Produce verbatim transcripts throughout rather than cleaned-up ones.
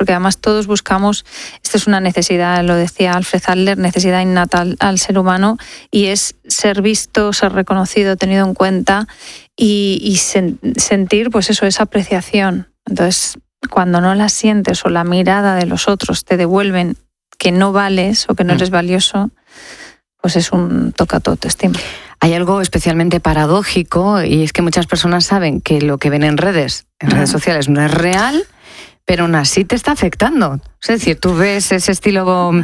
porque además todos buscamos, esto es una necesidad, lo decía Alfred Adler, necesidad innata al, al ser humano, y es ser visto, ser reconocido, tenido en cuenta y, y sen, sentir pues eso, esa apreciación. Entonces, cuando no la sientes o la mirada de los otros te devuelven que no vales o que no eres valioso, pues es un toca tu autoestima. Hay algo especialmente paradójico, y es que muchas personas saben que lo que ven en redes, en redes sociales, no es real, pero aún así te está afectando. Es decir, tú ves ese estilo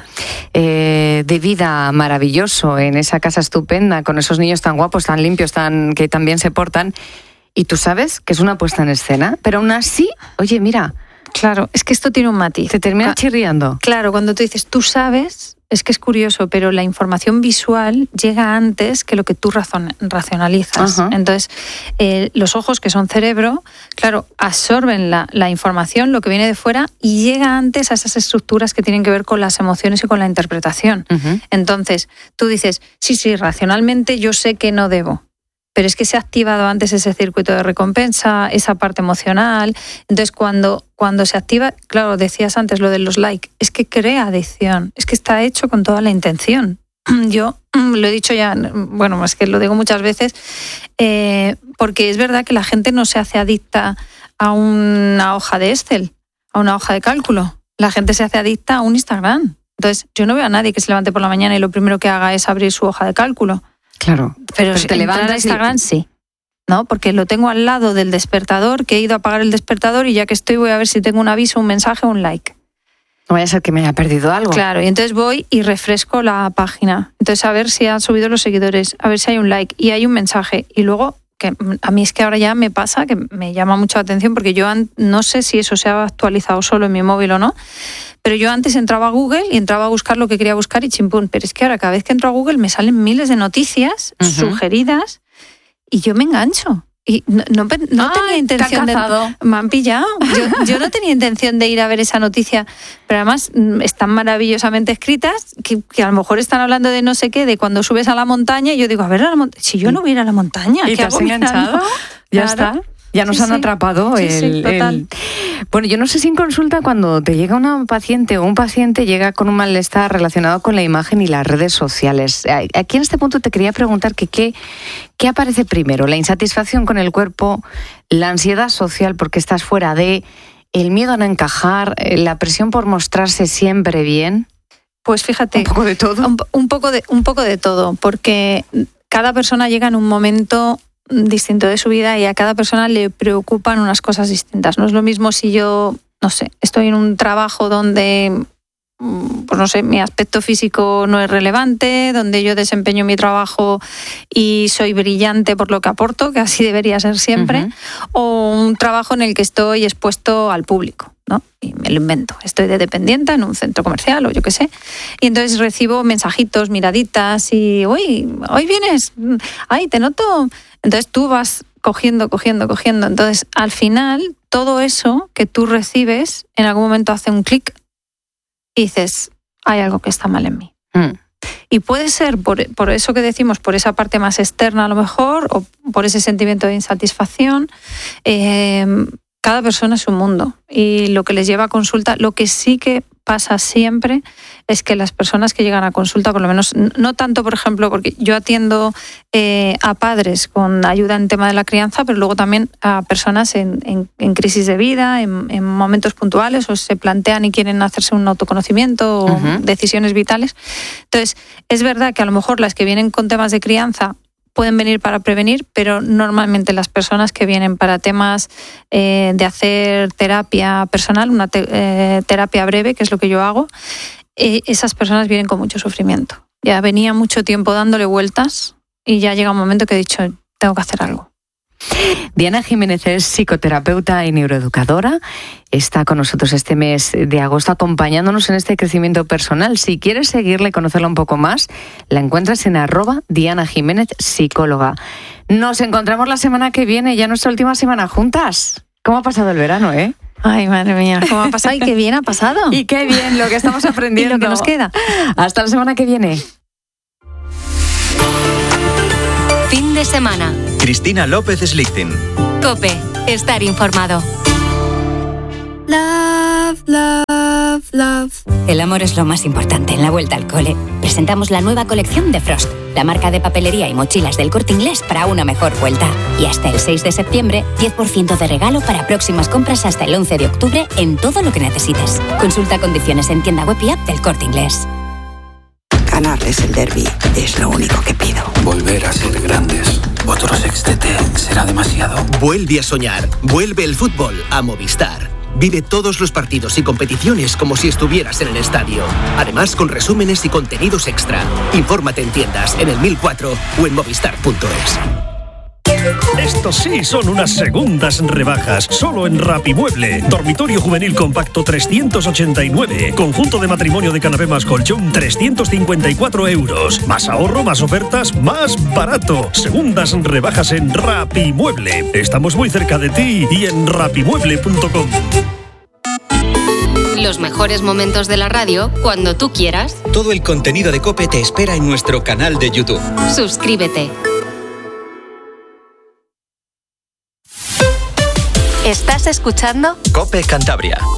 eh, de vida maravilloso en esa casa estupenda, con esos niños tan guapos, tan limpios, tan que tan bien se portan, y tú sabes que es una puesta en escena, pero aún así, oye, mira... Claro, es que esto tiene un matiz. Te termina chirriando. Claro, cuando tú dices, tú sabes... Es que es curioso, pero la información visual llega antes que lo que tú razon- racionalizas. Uh-huh. Entonces, eh, los ojos, que son cerebro, claro, absorben la, la información, lo que viene de fuera, y llega antes a esas estructuras que tienen que ver con las emociones y con la interpretación. Uh-huh. Entonces, tú dices, sí, sí, racionalmente yo sé que no debo, pero es que se ha activado antes ese circuito de recompensa, esa parte emocional. Entonces, cuando, cuando se activa, claro, decías antes lo de los likes, es que crea adicción, es que está hecho con toda la intención. Yo lo he dicho ya, bueno, es que lo digo muchas veces, eh, porque es verdad que la gente no se hace adicta a una hoja de Excel, a una hoja de cálculo. La gente se hace adicta a un Instagram. Entonces, yo no veo a nadie que se levante por la mañana y lo primero que haga es abrir su hoja de cálculo. Claro, pero, pero te levantas a Instagram y... sí, ¿no? Porque lo tengo al lado del despertador, que he ido a apagar el despertador y ya que estoy voy a ver si tengo un aviso, un mensaje o un like. No vaya a ser que me haya perdido algo. Claro, y entonces voy y refresco la página. Entonces a ver si han subido los seguidores, a ver si hay un like y hay un mensaje. Y luego, que a mí es que ahora ya me pasa, que me llama mucho la atención, porque yo no sé si eso se ha actualizado solo en mi móvil o no, pero yo antes entraba a Google y entraba a buscar lo que quería buscar y chimpún. Pero es que ahora cada vez que entro a Google me salen miles de noticias uh-huh. sugeridas y yo me engancho. Y no, no, no Ay, tenía intención te de... Me han pillado. Yo, yo no tenía intención de ir a ver esa noticia, pero además están maravillosamente escritas, que, que a lo mejor están hablando de no sé qué, de cuando subes a la montaña, y yo digo, a ver, a la mont- si yo no hubiera a la montaña, ¿y ¿qué te hago has enganchado? mirando? Ya Claro. está. Ya nos sí, han sí. atrapado. Sí, el, sí, total. El... Bueno, yo no sé si en consulta cuando te llega una paciente o un paciente llega con un malestar relacionado con la imagen y las redes sociales. Aquí en este punto te quería preguntar que qué, qué aparece primero, la insatisfacción con el cuerpo, la ansiedad social porque estás fuera de, el miedo a no encajar, la presión por mostrarse siempre bien. Pues fíjate, un poco de todo. Un, un poco de, un poco de todo, porque cada persona llega en un momento distinto de su vida y a cada persona le preocupan unas cosas distintas. No es lo mismo si yo, no sé, estoy en un trabajo donde, pues no sé, mi aspecto físico no es relevante, donde yo desempeño mi trabajo y soy brillante por lo que aporto, que así debería ser siempre, uh-huh. o un trabajo en el que estoy expuesto al público, ¿no? Y me lo invento. Estoy de dependiente en un centro comercial o yo qué sé. Y entonces recibo mensajitos, miraditas y, uy, hoy vienes, ay, te noto. Entonces tú vas cogiendo, cogiendo, cogiendo. Entonces, al final, todo eso que tú recibes en algún momento hace un clic y dices, hay algo que está mal en mí. Mm. Y puede ser por, por eso que decimos, por esa parte más externa a lo mejor, o por ese sentimiento de insatisfacción. Eh, cada persona es un mundo. Y lo que les lleva a consulta, lo que sí que pasa siempre es que las personas que llegan a consulta, por lo menos, no tanto, por ejemplo, porque yo atiendo eh, a padres con ayuda en tema de la crianza, pero luego también a personas en, en, en crisis de vida, en, en momentos puntuales, o se plantean y quieren hacerse un autoconocimiento o uh-huh. decisiones vitales. Entonces, es verdad que a lo mejor las que vienen con temas de crianza pueden venir para prevenir, pero normalmente las personas que vienen para temas eh, de hacer terapia personal, una te- eh, terapia breve, que es lo que yo hago, eh, esas personas vienen con mucho sufrimiento. Ya venía mucho tiempo dándole vueltas y ya llega un momento que he dicho, tengo que hacer algo. Diana Jiménez es psicoterapeuta y neuroeducadora. Está con nosotros este mes de agosto acompañándonos en este crecimiento personal. Si quieres seguirla y conocerla un poco más, la encuentras en arroba Diana Jiménez Psicóloga. Nos encontramos la semana que viene, ya nuestra última semana juntas. ¿Cómo ha pasado el verano, eh? Ay, madre mía, ¿cómo ha pasado? Y qué bien ha pasado. Y qué bien lo que estamos aprendiendo. Y lo que nos queda. Hasta la semana que viene. Fin de semana. Cristina López Slichting. COPE. Estar informado. Love, love. love. El amor es lo más importante en la vuelta al cole. Presentamos la nueva colección de Frost, la marca de papelería y mochilas del Corte Inglés para una mejor vuelta. Y hasta el seis de septiembre, diez por ciento de regalo para próximas compras hasta el once de octubre en todo lo que necesites. Consulta condiciones en tienda web y app del Corte Inglés. Ganarles el derbi es lo único que pido. Volver a ser grandes. Otro sextete será demasiado. Vuelve a soñar. Vuelve el fútbol a Movistar. Vive todos los partidos y competiciones como si estuvieras en el estadio. Además, con resúmenes y contenidos extra. Infórmate en tiendas, en el mil cuatro o en movistar punto es. Estos sí son unas segundas rebajas, solo en Rapimueble. Dormitorio juvenil compacto trescientos ochenta y nueve. Conjunto de matrimonio de canapé más colchón trescientos cincuenta y cuatro euros. Más ahorro, más ofertas, más barato. Segundas rebajas en Rapimueble. Estamos muy cerca de ti y en rapimueble punto com. Los mejores momentos de la radio cuando tú quieras. Todo el contenido de COPE te espera en nuestro canal de YouTube. Suscríbete. ¿Estás escuchando? COPE Cantabria.